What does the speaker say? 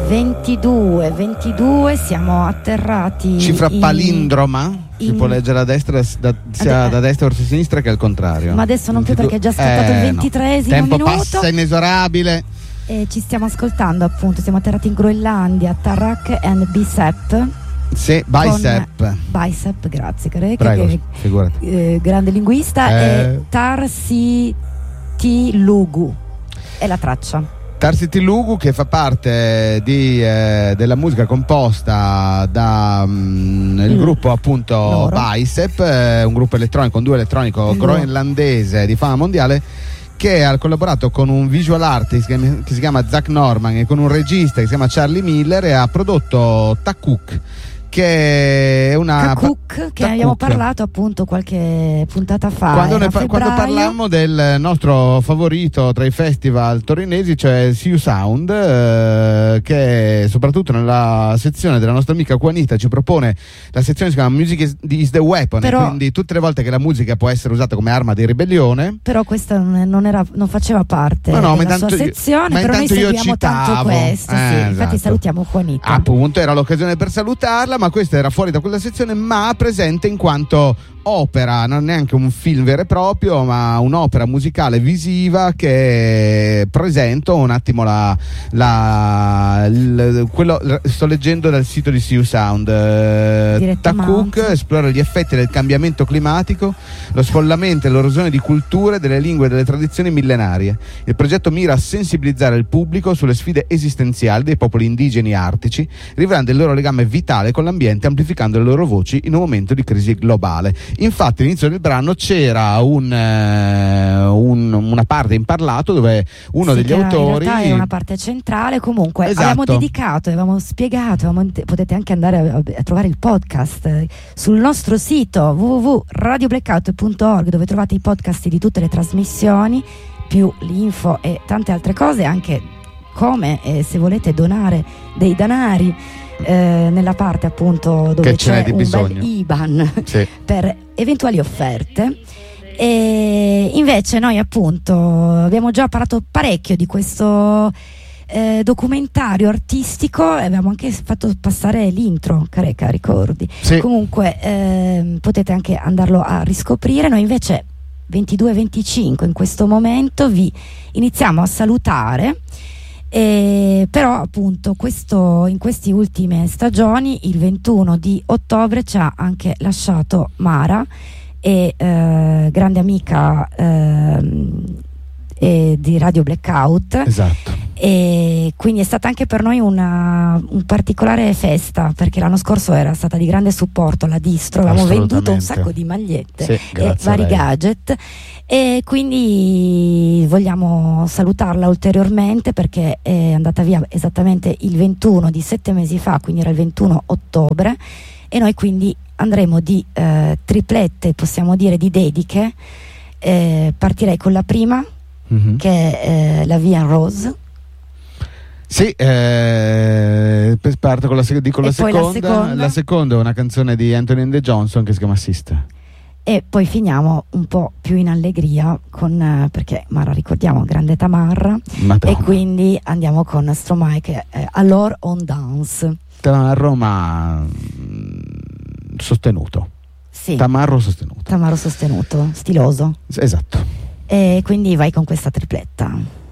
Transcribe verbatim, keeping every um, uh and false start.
ventidue ventidue siamo atterrati. Cifra in, palindroma, in, si può leggere a destra, da, sia eh, da destra verso sinistra che al contrario. Ma adesso non più perché è già scattato eh, il ventitreesimo no. Tempo minuto. passa inesorabile. E ci stiamo ascoltando, appunto, siamo atterrati in Groenlandia, Tarak and Bicep. Sì, Bicep. Bicep, grazie Carec, Prego, che, figurati. Eh, grande linguista, eh. e Tarsi Tilugu è la traccia. Tarsi Tilugu, che fa parte di, eh, della musica composta da mm, il gruppo appunto Loro. Bicep, eh, un gruppo elettronico, un duo elettronico Loro. groenlandese di fama mondiale, che ha collaborato con un visual artist che, che si chiama Zach Norman e con un regista che si chiama Charlie Miller, e ha prodotto Takuk, che è una Takuk, che Takuk. abbiamo parlato appunto qualche puntata fa. Quando, ne, fa- quando parlammo del nostro favorito tra i festival torinesi, cioè Siu Sound, eh, che soprattutto nella sezione della nostra amica Juanita ci propone, la sezione si chiama Music is, is the Weapon, Però, e quindi tutte le volte che la musica può essere usata come arma di ribellione. Però questa non, era, non faceva parte no, no, della sua io, sezione, però noi io seguiamo citavo, tanto questo, eh, sì. esatto. Infatti salutiamo Juanita. Appunto, era l'occasione per salutarla, ma questa era fuori da quella sezione, ma presente in quanto opera, non neanche un film vero e proprio, ma un'opera musicale visiva che presento un attimo la, la il, quello sto leggendo dal sito di Siu Sound. eh, Takuk esplora gli effetti del cambiamento climatico, lo sfollamento e l'erosione di culture, delle lingue e delle tradizioni millenarie. Il progetto mira a sensibilizzare il pubblico sulle sfide esistenziali dei popoli indigeni artici, rivelando il loro legame vitale con l'ambiente, amplificando le loro voci in un momento di crisi globale. Infatti all'inizio del brano c'era un, eh, un, una parte in parlato dove uno sì, degli autori, in realtà è una parte centrale. Comunque esatto, abbiamo dedicato, avevamo spiegato, avevamo, potete anche andare a, a trovare il podcast eh, sul nostro sito w w w punto radio blackout punto org, dove trovate i podcast di tutte le trasmissioni, più l'info e tante altre cose, anche come eh, se volete donare dei danari Eh, nella parte appunto dove che c'è di un bisogno. bel I B A N sì, per eventuali offerte. E invece noi appunto abbiamo già parlato parecchio di questo eh, documentario artistico, e abbiamo anche fatto passare l'intro, Careca, ricordi? Sì. Comunque eh, potete anche andarlo a riscoprire. Noi invece ventidue e venticinque in questo momento vi iniziamo a salutare. Eh, però appunto questo, in queste ultime stagioni, il ventuno di ottobre ci ha anche lasciato Mara, e eh, grande amica eh, eh, di Radio Blackout. Esatto. E quindi è stata anche per noi una un particolare festa, perché l'anno scorso era stata di grande supporto alla distro, avevamo venduto un sacco di magliette, sì, e vari gadget, e quindi vogliamo salutarla ulteriormente perché è andata via esattamente il ventuno di sette mesi fa, quindi era il ventuno ottobre, e noi quindi andremo di eh, triplette, possiamo dire, di dediche. Eh, partirei con la prima, mm-hmm, che è eh, la Vie en Rose. Sì, eh, parto con la, dico la, seconda. la seconda. La seconda è una canzone di Anthony and the Johnson che si chiama Sister. E poi finiamo un po' più in allegria con, eh, perché Mara, ricordiamo, grande Tamarra, Madonna. E quindi andiamo con Stromae, che è Alors on danse. Tamarro, ma mh, sostenuto. Sì. Tamarro sostenuto. Tamarro sostenuto, stiloso. Esatto. E quindi vai con questa tripletta.